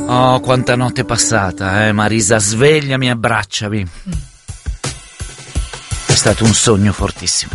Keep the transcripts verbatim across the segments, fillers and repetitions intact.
Oh, quanta notte passata, eh, Marisa, svegliami e abbracciami. È stato un sogno fortissimo.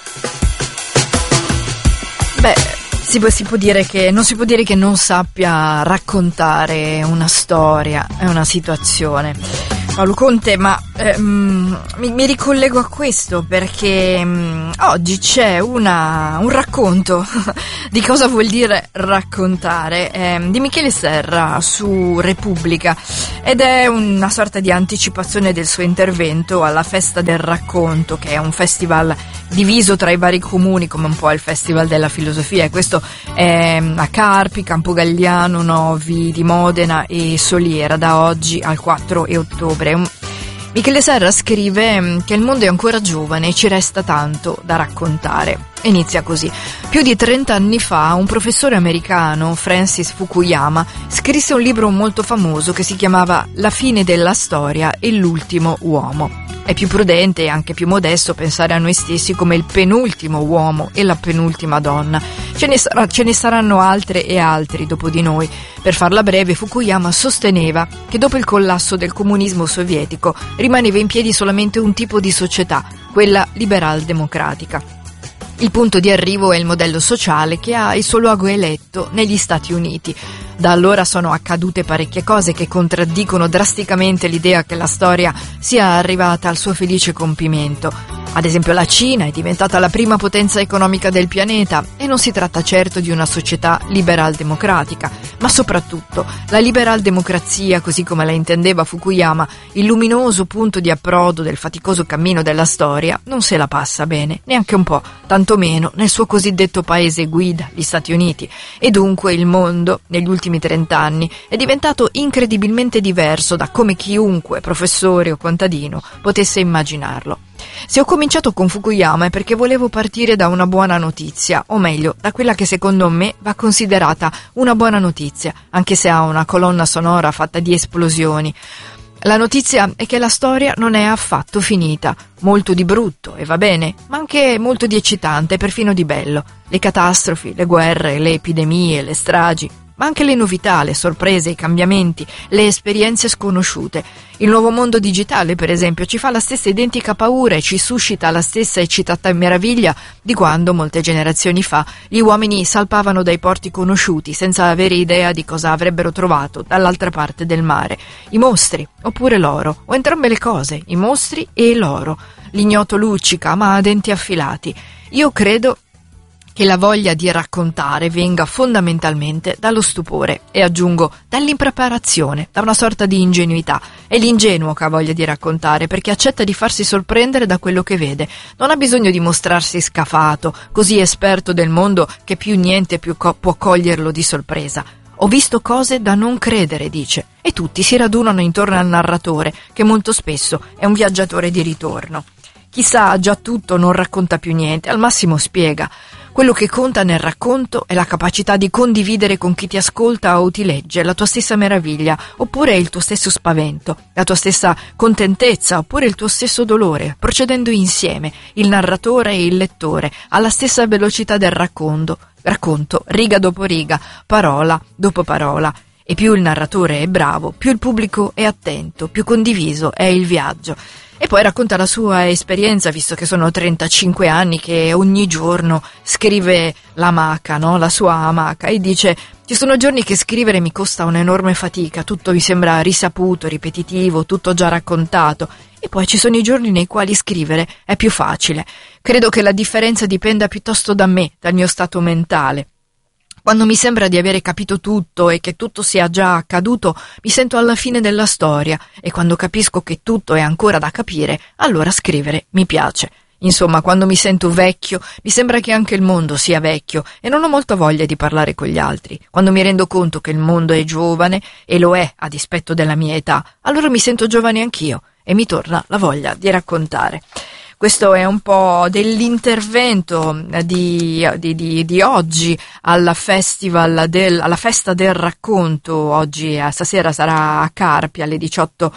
Beh, si può, si può dire che non si può dire che non sappia raccontare una storia e una situazione. Paolo Conte, ma ehm, mi, mi ricollego a questo perché ehm, oggi c'è una, un racconto di cosa vuol dire raccontare ehm, di Michele Serra su Repubblica, ed è una sorta di anticipazione del suo intervento alla Festa del Racconto, che è un festival diviso tra i vari comuni come un po' il Festival della Filosofia, e questo è a Carpi, Campogalliano, Novi di Modena e Soliera da oggi al quattro ottobre. Michele Serra scrive che il mondo è ancora giovane e ci resta tanto da raccontare. Inizia così. Più di trenta anni fa un professore americano, Francis Fukuyama, scrisse un libro molto famoso che si chiamava La fine della storia e l'ultimo uomo. È più prudente e anche più modesto pensare a noi stessi come il penultimo uomo e la penultima donna. Ce ne, sarà, ce ne saranno altre e altri dopo di noi. Per farla breve, Fukuyama sosteneva che dopo il collasso del comunismo sovietico rimaneva in piedi solamente un tipo di società, quella liberal-democratica. Il punto di arrivo è il modello sociale che ha il suo luogo eletto negli Stati Uniti. Da allora sono accadute parecchie cose che contraddicono drasticamente l'idea che la storia sia arrivata al suo felice compimento. Ad esempio, la Cina è diventata la prima potenza economica del pianeta e non si tratta certo di una società liberal-democratica, ma soprattutto la liberal-democrazia, così come la intendeva Fukuyama, il luminoso punto di approdo del faticoso cammino della storia, non se la passa bene, neanche un po', tantomeno nel suo cosiddetto paese guida, gli Stati Uniti, e dunque il mondo, negli ultimi trent'anni, è diventato incredibilmente diverso da come chiunque, professore o contadino, potesse immaginarlo. Se ho cominciato con Fukuyama è perché volevo partire da una buona notizia, o meglio, da quella che secondo me va considerata una buona notizia, anche se ha una colonna sonora fatta di esplosioni. La notizia è che la storia non è affatto finita, molto di brutto, e va bene, ma anche molto di eccitante, perfino di bello. Le catastrofi, le guerre, le epidemie, le stragi, ma anche le novità, le sorprese, i cambiamenti, le esperienze sconosciute. Il nuovo mondo digitale, per esempio, ci fa la stessa identica paura e ci suscita la stessa eccitata meraviglia di quando, molte generazioni fa, gli uomini salpavano dai porti conosciuti senza avere idea di cosa avrebbero trovato dall'altra parte del mare. I mostri, oppure l'oro, o entrambe le cose, i mostri e l'oro. L'ignoto luccica, ma ha denti affilati. Io credo che la voglia di raccontare venga fondamentalmente dallo stupore e, aggiungo, dall'impreparazione, da una sorta di ingenuità. È l'ingenuo che ha voglia di raccontare perché accetta di farsi sorprendere da quello che vede. Non ha bisogno di mostrarsi scafato, così esperto del mondo che più niente più co- può coglierlo di sorpresa. Ho visto cose da non credere, dice, e tutti si radunano intorno al narratore, che molto spesso è un viaggiatore di ritorno. Chi sa già tutto non racconta più niente, al massimo spiega. Quello che conta nel racconto è la capacità di condividere con chi ti ascolta o ti legge la tua stessa meraviglia, oppure il tuo stesso spavento, la tua stessa contentezza, oppure il tuo stesso dolore, procedendo insieme, il narratore e il lettore, alla stessa velocità del racconto, racconto, riga dopo riga, parola dopo parola. E più il narratore è bravo, più il pubblico è attento, più condiviso è il viaggio. E poi racconta la sua esperienza, visto che sono trentacinque anni che ogni giorno scrive l'amaca, no? La sua amaca, e dice: ci sono giorni che scrivere mi costa un'enorme fatica, tutto mi sembra risaputo, ripetitivo, tutto già raccontato, e poi ci sono i giorni nei quali scrivere è più facile. Credo che la differenza dipenda piuttosto da me, dal mio stato mentale. Quando mi sembra di avere capito tutto e che tutto sia già accaduto, mi sento alla fine della storia, e quando capisco che tutto è ancora da capire, allora scrivere mi piace. Insomma, quando mi sento vecchio, mi sembra che anche il mondo sia vecchio e non ho molta voglia di parlare con gli altri. Quando mi rendo conto che il mondo è giovane, e lo è a dispetto della mia età, allora mi sento giovane anch'io e mi torna la voglia di raccontare. Questo è un po' dell'intervento di, di, di, di oggi alla festival del, alla festa del racconto. Oggi, stasera sarà a Carpi alle diciotto.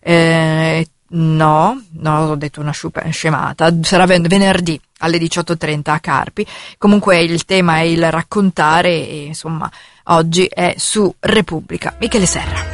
Eh, no, no, ho detto una scemata. Sarà venerdì alle diciotto e trenta a Carpi. Comunque il tema è il raccontare e, insomma, oggi è su Repubblica. Michele Serra.